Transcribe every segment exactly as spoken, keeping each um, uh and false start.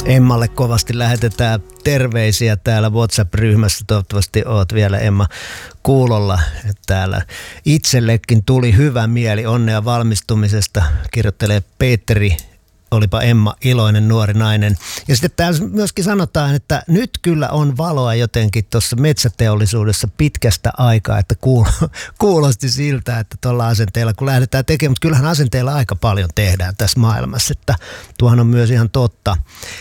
Emmalle kovasti lähetetään terveisiä täällä WhatsApp-ryhmässä. Toivottavasti oot vielä, Emma, kuulolla täällä. Itsellekin tuli hyvä mieli, onnea valmistumisesta, kirjoittelee Petteri. Olipa Emma iloinen nuori nainen. Ja sitten täällä myöskin sanotaan, että nyt kyllä on valoa jotenkin tuossa metsäteollisuudessa pitkästä aikaa, että kuulosti siltä, että tuolla asenteella kun lähdetään tekemään, mutta kyllähän asenteella aika paljon tehdään tässä maailmassa, että tuohan on myös ihan totta.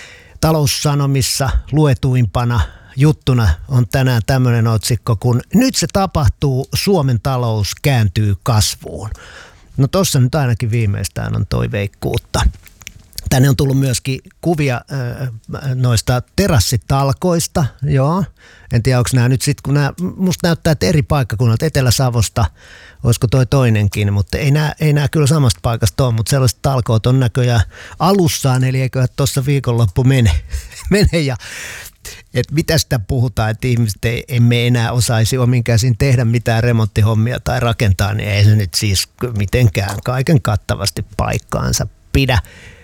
Taloussanomissa luetuimpana juttuna on tänään tämmöinen otsikko, kun nyt se tapahtuu, Suomen talous kääntyy kasvuun. No tossa nyt ainakin viimeistään on toiveikkuutta. Tänne on tullut myöskin kuvia äh, noista terassitalkoista, joo. En tiedä, onko nämä nyt sitten, kun nämä, musta näyttää, että eri paikkakunnalta, Etelä-Savosta, olisiko toi toinenkin, mutta ei nämä, ei nämä kyllä samasta paikasta ole, mutta sellaiset talkoot on näköjään alussaan, eli eiköhän tuossa viikonloppu mene, mene ja että mitä sitä puhutaan, että ihmiset ei, emme enää osaisi omin käsin tehdä mitään remonttihommia tai rakentaa, niin ei se nyt siis mitenkään kaiken kattavasti paikkaansa pidä.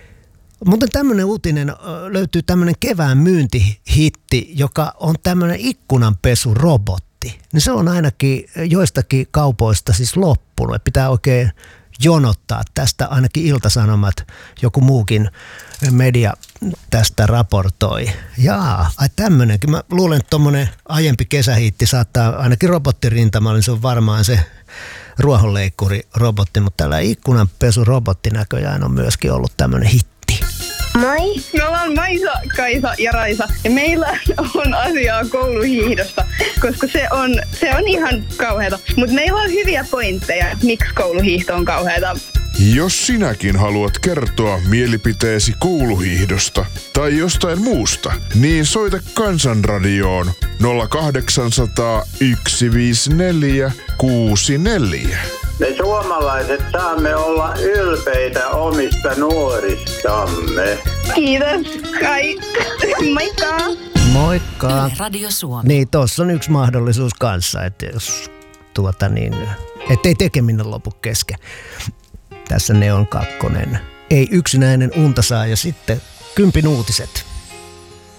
Mutta tämmöinen uutinen löytyy tämmöinen kevään myyntihitti, joka on tämmöinen ikkunanpesurobotti. Niin se on ainakin joistakin kaupoista siis loppunut. Pitää oikein jonottaa tästä, ainakin Ilta-Sanomat, joku muukin media tästä raportoi. Jaa, ai tämmöinenkin. Mä luulen, että tommonen aiempi kesähiitti saattaa, ainakin robottirintama, niin se on varmaan se ruohonleikkurirobotti, mutta tällä ikkunanpesurobotti näköjään on myöskin ollut tämmöinen hitti. Moi! Me ollaan Maisa, Kaisa ja Raisa ja meillä on asiaa kouluhiihdosta, koska se on, se on ihan kauheata. Mutta meillä on hyviä pointteja, miksi kouluhiihto on kauheata. Jos sinäkin haluat kertoa mielipiteesi kouluhiihdosta tai jostain muusta, niin soita Kansanradioon nolla kahdeksan nolla nolla yksi viisi neljä kuusi neljä. Me suomalaiset saamme olla ylpeitä omista nuoristamme. Kiitos, Kai. Moikka! Moikka! Radio Suomi. Niin, tuossa on yksi mahdollisuus kanssa, että jos tuota niin, ettei tekeminen lopu kesken. Tässä Neon kakkonen. Ei yksinäinen unta saa ja sitten kympin uutiset.